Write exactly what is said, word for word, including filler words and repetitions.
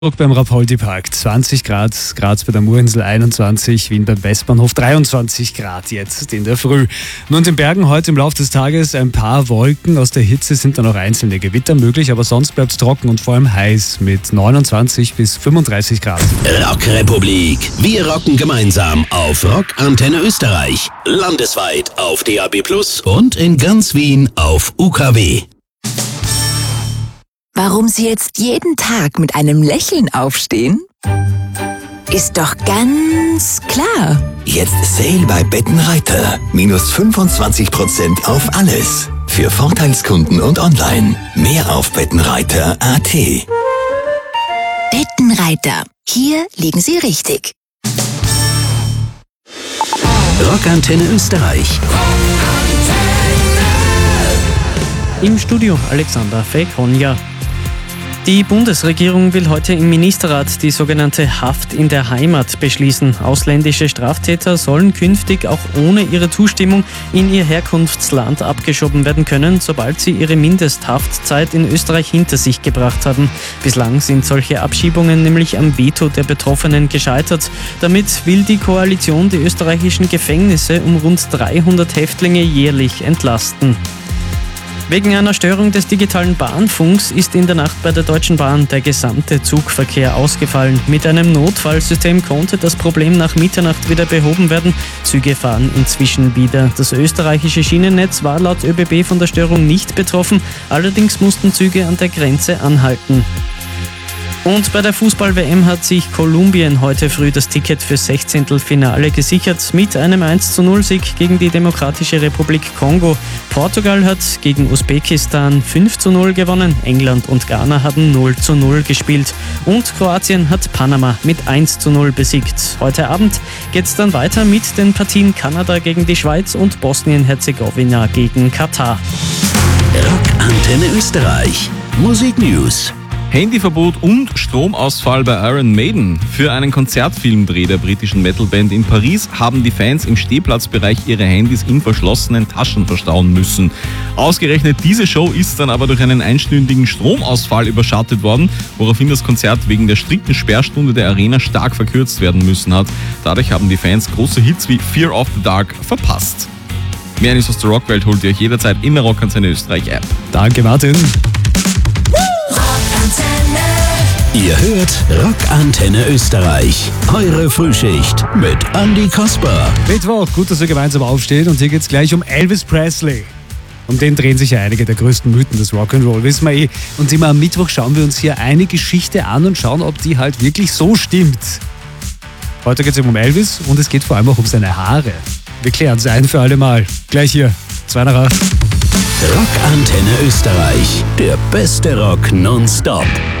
Beim Rapoldi-Park zwanzig Grad, Graz bei der Murinsel einundzwanzig, Wien beim Westbahnhof dreiundzwanzig Grad jetzt in der Früh. Nur in den Bergen heute im Laufe des Tages ein paar Wolken. Aus der Hitze sind dann auch einzelne Gewitter möglich, aber sonst bleibt es trocken und vor allem heiß mit neunundzwanzig bis fünfunddreißig Grad. Rockrepublik. Wir rocken gemeinsam auf Rock Antenne Österreich. Landesweit auf D A B plus und in ganz Wien auf U K W. Warum Sie jetzt jeden Tag mit einem Lächeln aufstehen? Ist doch ganz klar. Jetzt Sale bei Bettenreiter. Minus fünfundzwanzig Prozent auf alles. Für Vorteilskunden und online. Mehr auf bettenreiter punkt a t. Bettenreiter. Hier liegen Sie richtig. Rock Antenne Österreich. Im Studio Alexander Fekonja. Die Bundesregierung will heute im Ministerrat die sogenannte Haft in der Heimat beschließen. Ausländische Straftäter sollen künftig auch ohne ihre Zustimmung in ihr Herkunftsland abgeschoben werden können, sobald sie ihre Mindesthaftzeit in Österreich hinter sich gebracht haben. Bislang sind solche Abschiebungen nämlich am Veto der Betroffenen gescheitert. Damit will die Koalition die österreichischen Gefängnisse um rund dreihundert Häftlinge jährlich entlasten. Wegen einer Störung des digitalen Bahnfunks ist in der Nacht bei der Deutschen Bahn der gesamte Zugverkehr ausgefallen. Mit einem Notfallsystem konnte das Problem nach Mitternacht wieder behoben werden. Züge fahren inzwischen wieder. Das österreichische Schienennetz war laut Ö B B von der Störung nicht betroffen. Allerdings mussten Züge an der Grenze anhalten. Und bei der Fußball-W M hat sich Kolumbien heute früh das Ticket fürs Sechzehntelfinale gesichert mit einem eins zu null Sieg gegen die Demokratische Republik Kongo. Portugal hat gegen Usbekistan fünf zu null gewonnen, England und Ghana haben null zu null gespielt und Kroatien hat Panama mit eins zu null besiegt. Heute Abend geht's dann weiter mit den Partien Kanada gegen die Schweiz und Bosnien-Herzegowina gegen Katar. Rock Antenne Österreich. Musik News. Handyverbot und Stromausfall bei Iron Maiden. Für einen Konzertfilmdreh der britischen Metalband in Paris haben die Fans im Stehplatzbereich ihre Handys in verschlossenen Taschen verstauen müssen. Ausgerechnet diese Show ist dann aber durch einen einstündigen Stromausfall überschattet worden, woraufhin das Konzert wegen der strikten Sperrstunde der Arena stark verkürzt werden müssen hat. Dadurch haben die Fans große Hits wie Fear of the Dark verpasst. Mehr News aus der Rockwelt holt ihr euch jederzeit in der Rock Antenne Österreich App. Danke, Martin. Ihr hört Rock Antenne Österreich. Eure Frühschicht mit Andi Kasper. Mittwoch, gut, dass wir gemeinsam aufstehen und hier geht's gleich um Elvis Presley. Um den drehen sich ja einige der größten Mythen des Rock'n'Roll, wissen wir eh. Und immer am Mittwoch schauen wir uns hier eine Geschichte an und schauen, ob die halt wirklich so stimmt. Heute geht's eben um Elvis und es geht vor allem auch um seine Haare. Wir klären es ein für alle Mal. Gleich hier, zwei nach acht. Rock Antenne Österreich. Der beste Rock nonstop.